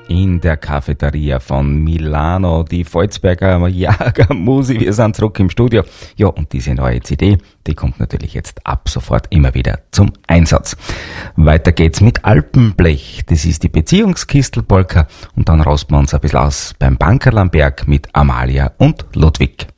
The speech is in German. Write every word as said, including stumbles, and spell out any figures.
in der Cafeteria von Milano, die Volzberger Jagermusi. Wir sind zurück im Studio. Ja, und diese neue C D, die kommt natürlich jetzt ab sofort immer wieder zum Einsatz. Weiter geht's mit Alpenblech. Das ist die Beziehungskistelpolka. Und dann rosten wir uns ein bisschen aus beim Bankerlandberg mit Amalia und Ludwig.